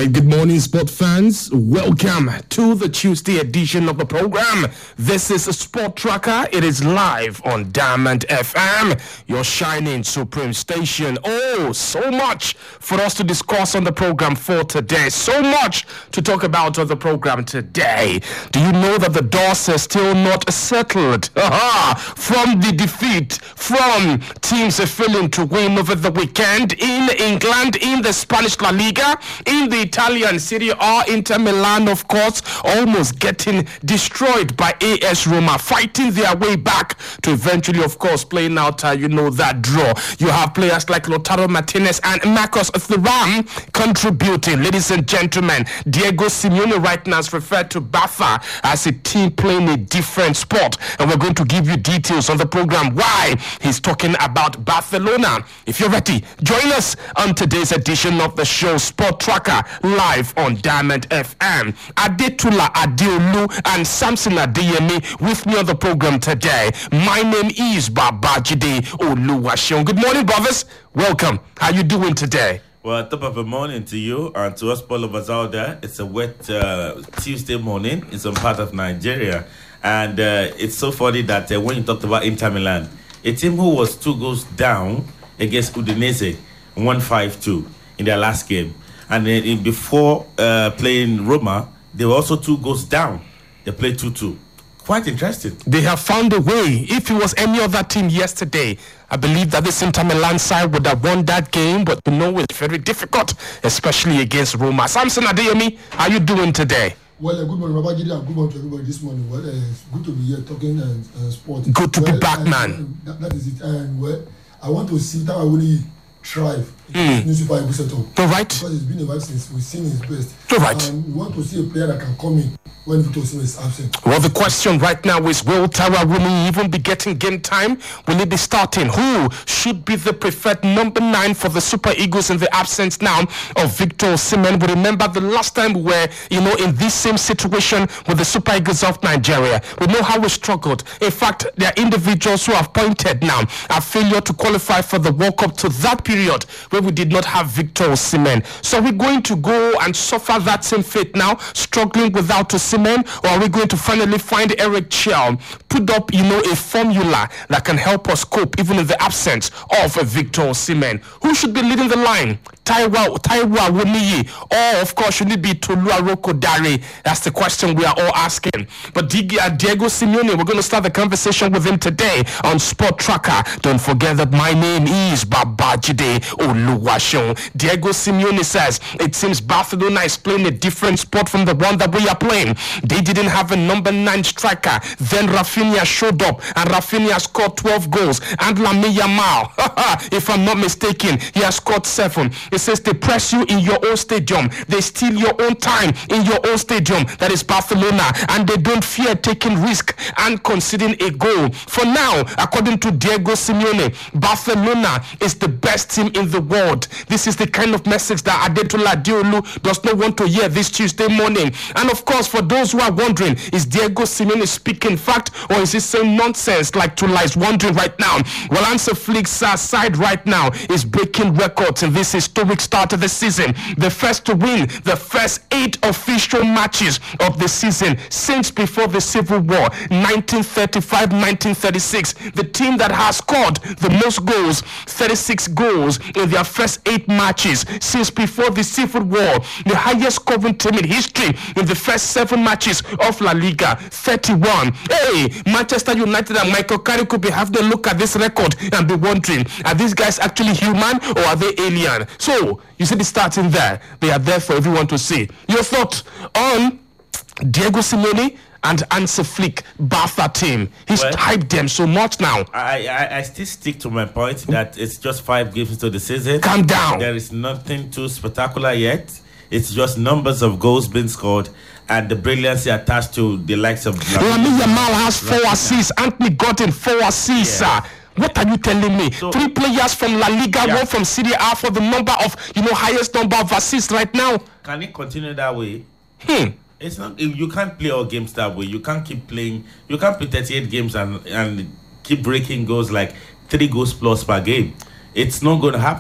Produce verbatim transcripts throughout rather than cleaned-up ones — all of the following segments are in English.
right, good morning, sport fans. Welcome to the Tuesday edition of the program. This is a Sport Tracker. It is live on Diamond F M, your shining supreme station. Oh, so much for us to discuss on the program for today. So much to talk about on the program today. Do you know that the dust is still not settled? Aha! From the defeat from teams failing to win over the weekend in England, in the Spanish La Liga, in the Italian Serie A, Inter Milan, of course, almost getting destroyed by A S Roma, fighting their way back to eventually, of course, playing out, uh, you know, that draw. You have players like Lautaro Martinez and Marcos Thuram contributing. Ladies and gentlemen, Diego Simeone right now is referred to Barca as a team playing a different sport, and we're going to give you details on the program why he's talking about Barcelona. If you're ready, join us on today's edition of the show, Sport Tracker, live on Diamond F M. Adetula Adeolu and Samson Adeyemi with me on the program today. My name is Babajide Oluwaseun. Good morning, brothers. Welcome. How you doing today? Well, top of the morning to you and to us followers out there. It's a wet uh, Tuesday morning in some part of Nigeria. And uh, it's so funny that uh, when you talked about Inter Milan, a team who was two goals down against Udinese, one five two in their last game. And then in, before uh, playing Roma, they were also two goals down. They played two two. Quite interesting. They have found a way. If it was any other team yesterday, I believe that this Inter Milan side would have won that game, but we know it's very difficult, especially against Roma. Samson Adeyemi, how are you doing today? Well, uh, good morning, Babajide, and good morning to everybody this morning. Well, uh, it's good to be here talking uh, uh, sport. Good to well, be back, and, man. And that, that is it. And well, I want to see that I really thrive in mm. this new Super Eagles setup. All right. Because it's been a while since we've seen his best. All right. And we want to see a player that can come in when Victor Osimhen is absent. Well, the question right now is, will Taiwo Awoniyi even be getting game time? Will he be starting? Who should be the preferred number nine for the Super Eagles in the absence now of Victor Osimhen? We remember the last time we were, you know, in this same situation with the Super Eagles of Nigeria. We know how we struggled. In fact, there are individuals who have pointed now a failure to qualify for the World Cup to that period where we did not have Victor Osimhen. So are we going to go and suffer that same fate now, struggling without Osimhen? Or are we going to finally find Eric Chell, put up, you know, a formula that can help us cope even in the absence of Victor Osimhen? Who should be leading the line? Taiwo Awoniyi, or of course should it be Tolu Arokodare? That's the question we are all asking. But Diego Simeone, we're going to start the conversation with him today on Sport Tracker. Don't forget that my name is Babajide Oluwaseun. Diego Simeone says it seems Barcelona is playing a different sport from the one that we are playing. They didn't have a number nine striker. Then Rafinha showed up and Rafinha scored twelve goals. And Lamine Yamal, if I'm not mistaken, he has scored seven. It says they press you in your own stadium. They steal your own time in your own stadium. That is Barcelona. And they don't fear taking risk and conceding a goal. For now, according to Diego Simeone, Barcelona is the best team in the world. This is the kind of message that Adetola Adeolu does not want to hear this Tuesday morning. And of course, for those who are wondering, is Diego Simeone speaking fact or is he saying nonsense like Tula is wondering right now? Well, Hansi Flick's uh, side right now is breaking records in this historic start of the season. The first to win the first eight official matches of the season since before the Civil War, nineteen thirty-five nineteen thirty-six. The team that has scored the most goals, thirty-six goals in their first eight matches since before the Civil War. The highest scoring team in history in the first seven matches of La Liga, thirty-one. Hey, Manchester United and Michael Carrick could be having a look at this record and be wondering, are these guys actually human or are they alien? So, you see the starting there. They are there for everyone to see. Your thought on Diego Simeone and Hansi Flick Barca team? He's well, hyped them so much now. I, I I still stick to my point that it's just five games into the season. Calm down. There is nothing too spectacular yet. It's just numbers of goals being scored and the brilliancy attached to the likes of Lamine Yamal has four assists. Anthony Gordon four assists. Yeah. Uh, what are you telling me? So, Three players from La Liga, yeah. one from Serie A for the number of, you know, highest number of assists right now. Can it continue that way? Hmm. It's not. You can't play all games that way. You can't keep playing. You can't play thirty-eight games and and keep breaking goals like three goals plus per game. It's not going to happen.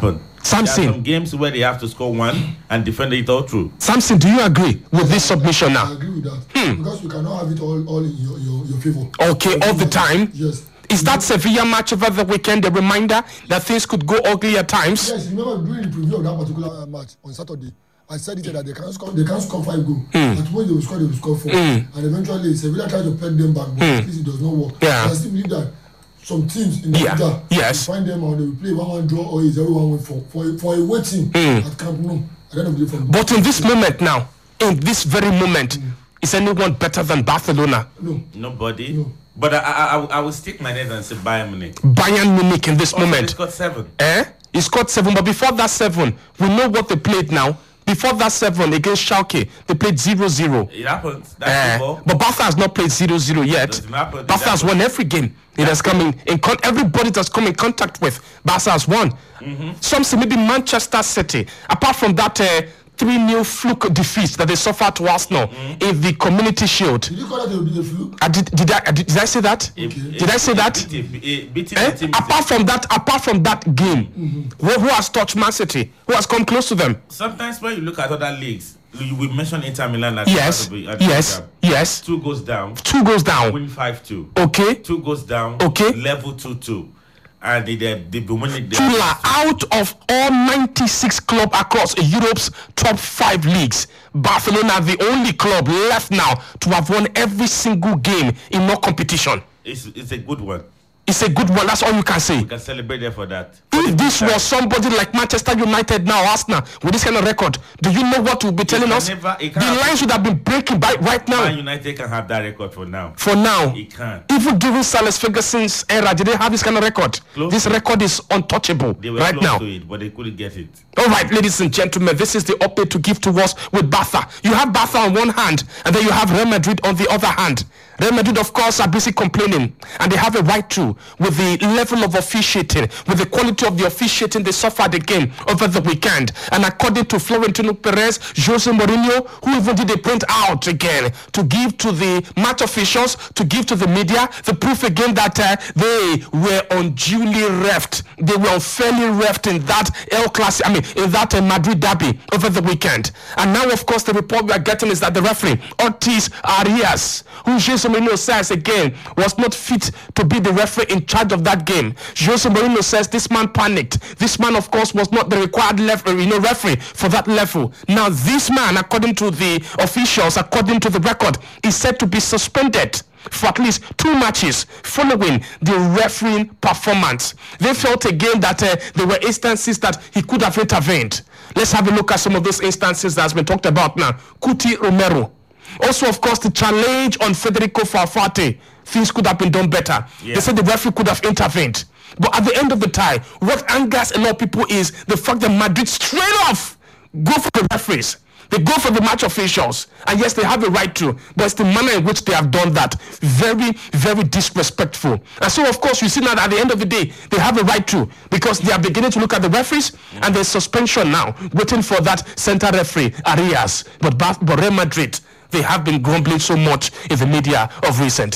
Samson. There are some games where they have to score one and defend it all through. Samson, do you agree with this submission I, now? I agree with that. Hmm. Because you cannot have it all, all in your, your, your favor. Okay, all the time? Yes. Is that Sevilla match over the weekend a reminder that things could go ugly at times? Yes, remember during the preview of that particular match on Saturday, I said it that they can't score, they can't score five goals. Mm. At when they will score, they will score four. Mm. And eventually, Sevilla tried to peg them back, but Mm. at least it does not work. Yeah. I still believe that some teams in the Yeah. future Yes. will find them and they will play one one draw or a zero one win for, for, for a waiting Mm. at Camp Nou. At the end of the day, from But in this moment now, in this very moment, mm. is anyone better than Barcelona? No. Nobody. No. But I, I, I, I will stick my name and say Bayern Munich. Bayern Munich in this Also, moment. It's got seven. Eh? He scored seven, but before that seven, we know what they played now. Before that seven against Schalke, they played zero zero. It happens. That's Eh, football. but Barca has not played zero zero yet. Doesn't happen. Barca has won every game. It has come in, in con- everybody that's come in contact with Barca has won. Mm-hmm. Some say maybe Manchester City. Apart from that uh, three nil fluke defeat that they suffered to Arsenal mm-hmm. in the Community Shield. Did you call that a, a fluke? I did, did, I, did, did I say that? Okay. Did I say that? Beating Eh? the team is Apart from that, apart from that game, mm-hmm. who, who has touched Man City? Who has come close to them? Sometimes when you look at other leagues, you- we mentioned Inter Milan. At Yes, at the- at the yes, program. yes. Two goes down. Two goes down. Win five two. Okay. Two goes down. Okay. Level two two. And they they they be winning. the- Tula, out of all ninety-six clubs across Europe's top five leagues, Barcelona are the only club left now to have won every single game in no competition. It's it's a good one. It's a good one. That's all you can say. We can celebrate there for that. If this was somebody like Manchester United now, Arsenal, with this kind of record, do you know what will be telling can us? never- it the can't- lines would have been breaking by right now. Man United can have that record for now. For now, It can. even during Silas Ferguson's era, did they have this kind of record? Close This to it. record is untouchable They were right close now. to it, but they couldn't get it. All right, ladies and gentlemen, this is the update to give to us with Barca. You have Barca on one hand, and then you have Real Madrid on the other hand. Real Madrid, of course, are busy complaining, and they have a right to, with the level of officiating, with the quality of the officiating they suffered the game over the weekend. And according to Florentino Perez, Jose Mourinho, who even did a print out again to give to the match officials, to give to the media, the proof again that uh, they were unduly reffed. They were unfairly reffed in that El Clasico, I mean, in that uh, Madrid derby over the weekend. And now, of course, the report we are getting is that the referee, Ortiz Arias, who Jose Mourinho says again was not fit to be the referee in charge of that game. Jose Mourinho says this man panicked. This man, of course, was not the required level, you know, referee for that level. Now, this man, according to the officials, according to the record, is said to be suspended for at least two matches following the refereeing performance. They felt again that uh, there were instances that he could have intervened. Let's have a look at some of those instances that has been talked about now. Cuti Romero. Also, of course, the challenge on Federico Farfate. Things could have been done better. Yeah. They said the referee could have intervened. But at the end of the time, what angers a lot of people is the fact that Madrid straight off go for the referees. They go for the match officials. And yes, they have a right to, but it's the manner in which they have done that. Very, very disrespectful. And so, of course, you see now that at the end of the day, they have a right to, because they are beginning to look at the referees, and there's suspension now, waiting for that center referee, Arias. But, but Real Madrid, they have been grumbling so much in the media of recent.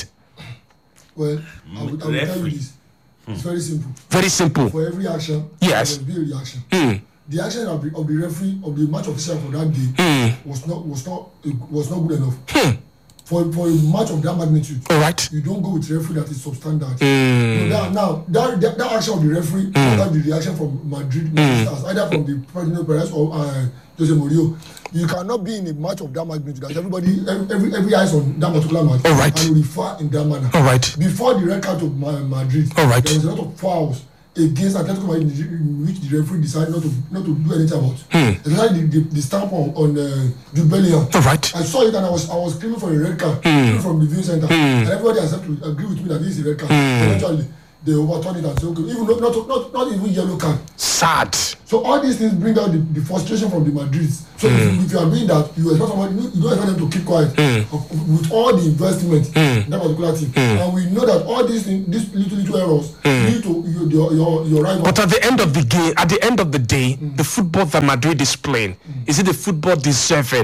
Well, I will, I will tell you Referee. this. It's very simple. Very simple. For every action, Yes. there will be a reaction. Mm. The action of the, of the referee of the match official for that day Mm. was not was not was not good enough. Hmm. For for a match of that magnitude, All right. you don't go with referee that is substandard. Mm. You know, that, now that, that that action of the referee, after the reaction from Madrid, Stars, either from the President Perez or uh, Jose Mourinho, you cannot be in a match of that magnitude. That everybody, every every, every eyes on that particular match, All right. and refer in that manner. All right. Before the red card of Ma- Madrid, All right. there was a lot of fouls against Atletico Madrid in which the referee decided not to not to do anything about. Hmm. Especially the, the, the stamp on, on uh, Jude Bellingham. All right. I saw it and I was I was screaming for a red card mm. from the viewing center, and everybody accepted to agree with me that this is a red card. Mm. Eventually, they overturned it and said, okay, even not not not, not even yellow card. Sad. So all these things bring out the, the frustration from the Madrids. So mm. if, you, if you are doing that, you expect somebody, you don't expect them to keep quiet Mm. of, with all the investment Mm. in that particular team. Mm. And we know that all these things, these little little errors Mm. lead to your your your, your rival. But at the end of the game, at the end of the day, mm. the football that Madrid is playing, mm. is it the football deserving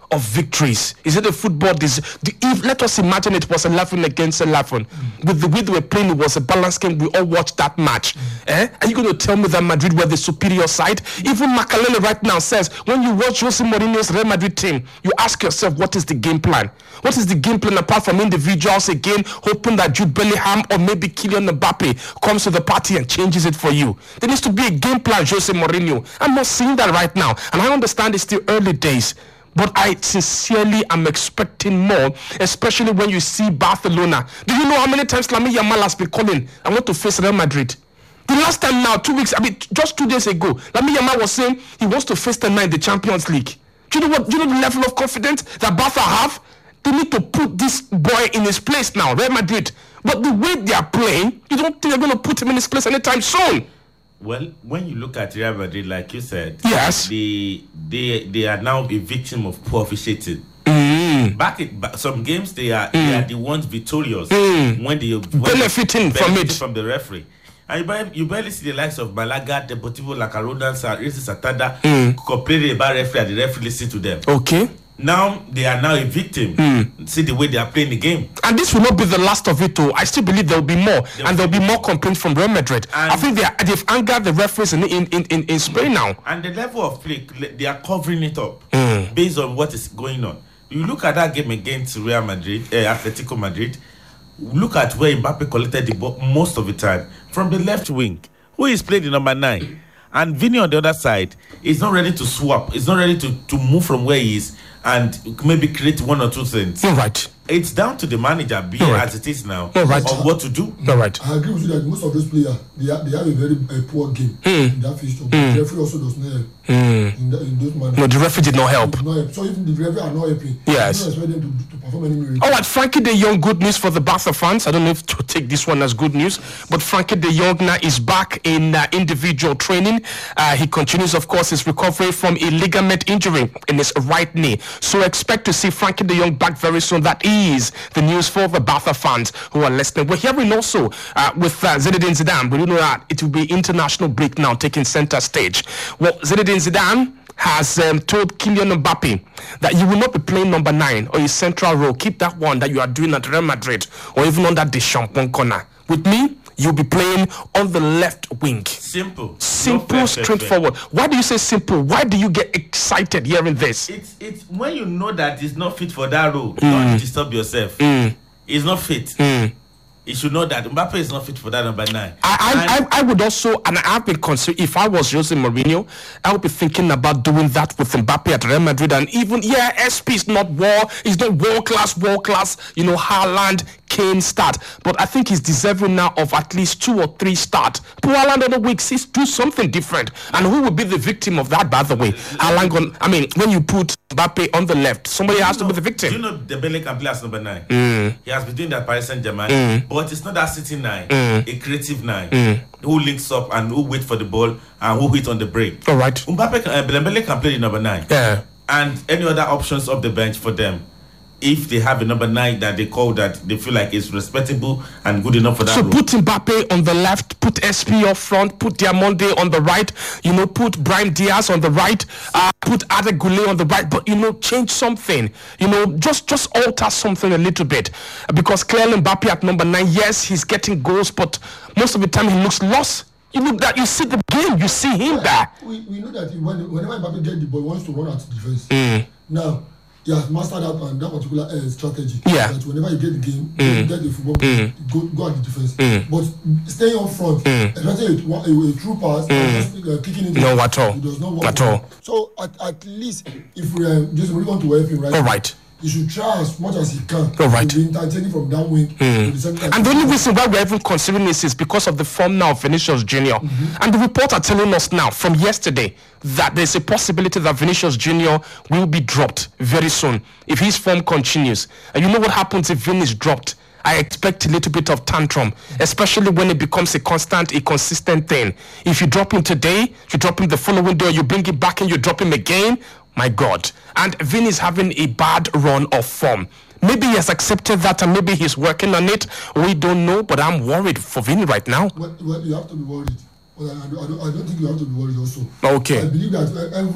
of victories? Is it a football? This, the, if, let us imagine it was eleven against eleven. Mm. With the way they were playing, it was a balanced game. We all watched that match. Mm. Eh? Are you going to tell me that Madrid were the superior side? Even Makalele right now says, when you watch Jose Mourinho's Real Madrid team, you ask yourself, what is the game plan? What is the game plan apart from individuals again, hoping that Jude Bellingham or maybe Kylian Mbappe comes to the party and changes it for you? There needs to be a game plan, Jose Mourinho. I'm not seeing that right now. And I understand it's still early days. But I sincerely am expecting more, especially when you see Barcelona. Do you know how many times Lamine Yamal has been calling, I want to face Real Madrid? The last time now, two weeks, I mean, just two days ago, Lamine Yamal was saying he wants to face the night in the Champions League. Do you know what? Do you know the level of confidence that Barca have? They need to put this boy in his place now, Real Madrid. But the way they are playing, you don't think they're going to put him in his place anytime soon? Well, when you look at Real Madrid, like you said, yes, they they they are now a victim of poor officiating. Mm. Back in back, some games, they are mm. they are the ones victorious mm. when they when benefiting they, from benefiting it from the referee. And you barely, you barely see the likes of Malaga, Deportivo La Coruña, Real Sociedad mm. complaining about referee, and the referee listen to them. Okay. Now they are now a victim. Mm. See the way they are playing the game. And this will not be the last of it, though. I still believe there will be more, there and there will be more complaints from Real Madrid. And I think they are, they've angered the referees in in, in, in in Spain now. And the level of play, they are covering it up mm. based on what is going on. You look at that game against Real Madrid, uh, Atletico Madrid. Look at where Mbappe collected the ball most of the time from the left wing, who is playing the number nine, and Vini on the other side is not ready to swap. He's not ready to to move from where he is and maybe create one or two things. All right. It's down to the manager, be right. as it is now, All right. of what to do. All right. I agree with you that most of those players, they, are, they have a very uh, poor game mm. in that fixture. Mm. The referee also does not help mm. in, the, in those manner. No, the referee did not help. Did not help. So if the referee are not helping, yes, you don't expect them to, to perform any miracle. All right, Frankie de Jong, good news for the Barca fans. I don't know if to take this one as good news, but Frankie de Jong now is back in uh, individual training. Uh, he continues, of course, his recovery from a ligament injury in his right knee. So expect to see Frankie de Jong back very soon. That is the news for the Barca fans who are listening. We're hearing also uh, with uh, Zinedine Zidane, but you know that it will be international break now taking center stage. Well, Zinedine Zidane has um, told Kylian Mbappe that you will not be playing number nine or a central role. Keep that one that you are doing at Real Madrid or even under the Champon corner. With me, you'll be playing on the left wing. Simple. Simple, no straightforward. Why do you say simple? Why do you get excited hearing this? It's it's when you know that it's not fit for that role, Mm. don't disturb yourself. Mm. It's not fit. Mm. You should know that Mbappe is not fit for that number nine. I, I, I, I would also, and I've been considering, if I was Jose Mourinho, I would be thinking about doing that with Mbappe at Real Madrid. And even, yeah, S P is not war, he's not world class, world class, you know, Haaland, Kane start. But I think he's deserving now of at least two or three start. Put Haaland on the week six, do something different. And who will be the victim of that, by the way? Haaland, on, I mean, when you put Mbappe on the left, somebody has know, to be the victim. Do you know Dembele can play as number nine? Mm. He has been doing that Paris Saint-Germain. Mm. But it's not that sitting nine, Mm. a creative nine, Mm. who links up and who wait for the ball and who hit on the break. All right. Mbappe can, uh, Dembele can play the number nine. Yeah. And any other options off the bench for them, if they have a number nine that they call that they feel like is respectable and good enough for that So role. put Mbappe on the left, put S P up front, put Diamonde on the right, you know, put Brahim Diaz on the right, uh, put Ada Goulet on the right, but, you know, change something, you know, just just alter something a little bit. Because clearly Mbappe at number nine, yes, he's getting goals, but most of the time he looks lost. You look that, you see the game, you see him there. We, we know that when, whenever Mbappe gets the ball, he wants to run at defense. Mm. Now, he has mastered that and that particular uh, strategy. Yeah. That whenever you get the game, Mm. you get the football, Mm. go go at the defense. Mm. But staying up front, Mm. especially a, a, a true pass, Mm. just uh, kicking it. No, at all. It does not work. At all. So at, at least if we uh, just really want to help him, right? All right. He should try as much as he can. All right. To be entertaining from that wing. Mm. To the center. And the only reason why we're even considering this is because of the form now of Vinicius Junior Mm-hmm. And the reports are telling us now from yesterday that there's a possibility that Vinicius Junior will be dropped very soon if his form continues. And you know what happens if Vin is dropped? I expect a little bit of tantrum, especially when it becomes a constant, a consistent thing. If you drop him today, you drop him the following day, you bring him back and you drop him again. My God. And Vin is having a bad run of form. Maybe he has accepted that and maybe he's working on it. We don't know, but I'm worried for Vin right now. Well, well, you have to be worried. Well, I, I, don't, I don't think you have to be worried also. Okay. I believe that uh, every